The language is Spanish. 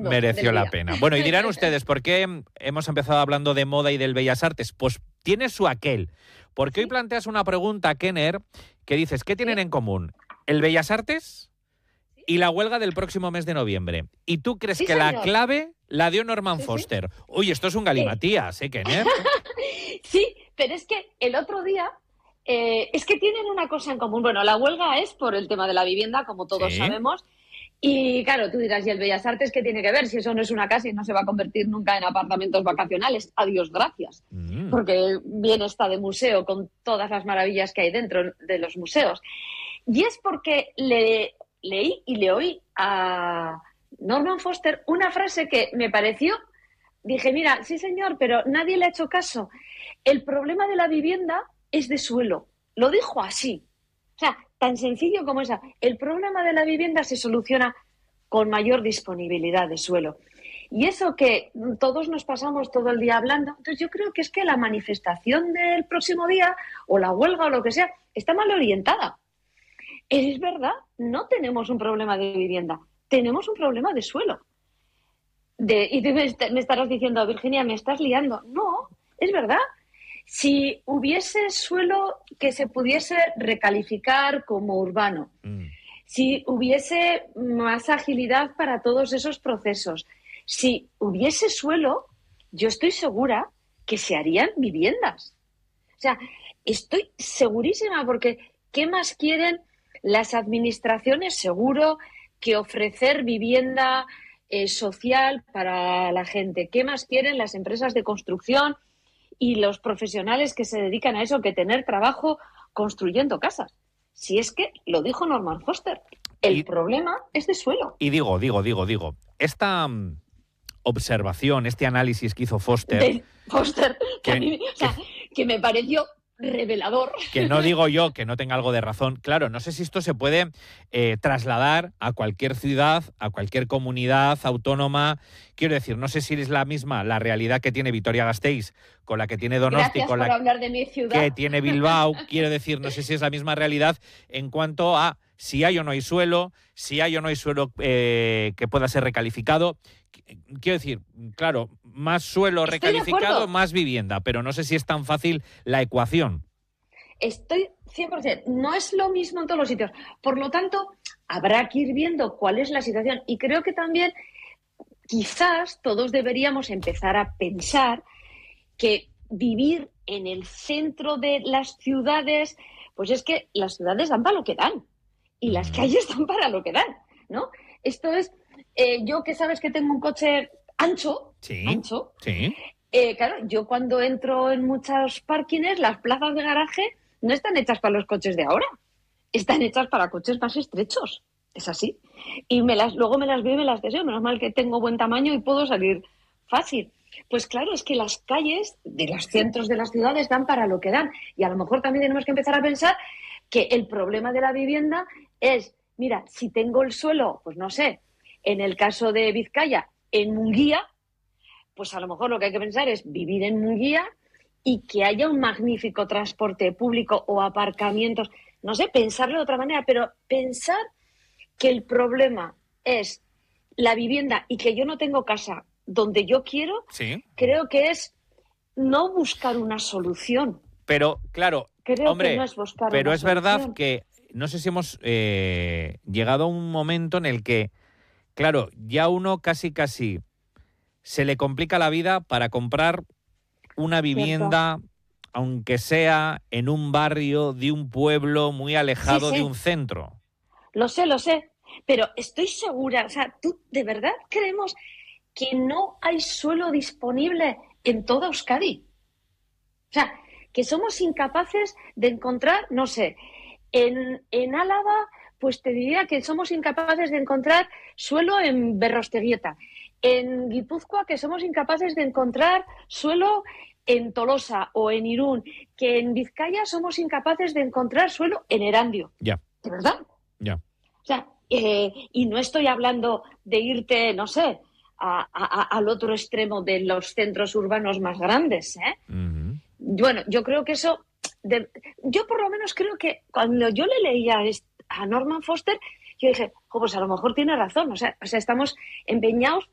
segundo. Mereció la pena. Bueno, y dirán ustedes, ¿por qué hemos empezado hablando de moda y del Bellas Artes? Pues tiene su aquel. Porque hoy planteas una pregunta, Kenner, que dices, ¿qué tienen en común? ¿El Bellas Artes y la huelga del próximo mes de noviembre? ¿Y tú crees que la clave la dio Norman Foster? Uy, esto es un galimatías, Kenner. Sí, pero es que el otro día, es que tienen una cosa en común. Bueno, la huelga es por el tema de la vivienda, como todos sabemos. Y claro, tú dirás, ¿y el Bellas Artes qué tiene que ver? Si eso no es una casa y no se va a convertir nunca en apartamentos vacacionales. Adiós, gracias. Porque bien está de museo con todas las maravillas que hay dentro de los museos. Y es porque leí y le oí a Norman Foster una frase que me pareció, dije, mira, sí señor, pero nadie le ha hecho caso. El problema de la vivienda es de suelo. Lo dijo así. O sea, tan sencillo como esa. El problema de la vivienda se soluciona con mayor disponibilidad de suelo. Y eso que todos nos pasamos todo el día hablando, entonces yo creo que es que la manifestación del próximo día, o la huelga o lo que sea, está mal orientada. Es verdad, no tenemos un problema de vivienda, tenemos un problema de suelo. Y tú me estarás diciendo, Virginia, me estás liando. No, es verdad. Si hubiese suelo que se pudiese recalificar como urbano, si hubiese más agilidad para todos esos procesos, si hubiese suelo, yo estoy segura que se harían viviendas. O sea, estoy segurísima, porque ¿qué más quieren las administraciones, seguro, que ofrecer vivienda social para la gente? ¿Qué más quieren las empresas de construcción y los profesionales que se dedican a eso, que tener trabajo construyendo casas? Si es que lo dijo Norman Foster, el problema es de suelo. Y digo, esta observación, este análisis que hizo Foster... De Foster, que me pareció revelador. Que no digo yo que no tenga algo de razón. Claro, no sé si esto se puede trasladar a cualquier ciudad, a cualquier comunidad autónoma. Quiero decir, no sé si es la misma la realidad que tiene Vitoria-Gasteiz con la que tiene Donosti, con la hablar de mi ciudad. Que tiene Bilbao. Quiero decir, no sé si es la misma realidad en cuanto a si hay o no hay suelo, que pueda ser recalificado. Quiero decir, claro, más suelo recalificado, más vivienda, pero no sé si es tan fácil la ecuación. Estoy 100%. No es lo mismo en todos los sitios. Por lo tanto, habrá que ir viendo cuál es la situación. Y creo que también quizás todos deberíamos empezar a pensar que vivir en el centro de las ciudades, pues es que las ciudades dan para lo que dan y las calles dan para lo que dan, ¿no? Esto es, yo que sabes que tengo un coche ancho, claro, yo cuando entro en muchos parkings, las plazas de garaje no están hechas para los coches de ahora, están hechas para coches más estrechos, es así. Y luego me las veo y me las deseo, menos mal que tengo buen tamaño y puedo salir fácil. Pues claro, es que las calles de los centros de las ciudades dan para lo que dan. Y a lo mejor también tenemos que empezar a pensar que el problema de la vivienda es, mira, si tengo el suelo, pues no sé, en el caso de Vizcaya, en Munguía, pues a lo mejor lo que hay que pensar es vivir en Munguía y que haya un magnífico transporte público o aparcamientos. No sé, pensarlo de otra manera, pero pensar que el problema es la vivienda y que yo no tengo casa donde yo quiero, creo que es no buscar una solución. Pero, claro, hombre, que no es buscar pero una es solución. verdad que no sé si hemos llegado a un momento en el que, claro, ya uno casi se le complica la vida para comprar una vivienda, aunque sea en un barrio de un pueblo muy alejado de un centro. Lo sé, pero estoy segura, o sea, ¿tú de verdad creemos que no hay suelo disponible en toda Euskadi? O sea, que somos incapaces de encontrar, no sé, en Álava, pues te diría que somos incapaces de encontrar suelo en Berrosteguieta. En Guipúzcoa, que somos incapaces de encontrar suelo en Tolosa o en Irún. Que en Vizcaya somos incapaces de encontrar suelo en Erandio. Ya. ¿De verdad? Ya. O sea, y no estoy hablando de irte, no sé, al otro extremo de los centros urbanos más grandes, ¿eh? Uh-huh. Bueno, yo creo que eso... yo por lo menos creo que cuando yo le leía a Norman Foster, yo dije, pues a lo mejor tiene razón. O sea, estamos empeñados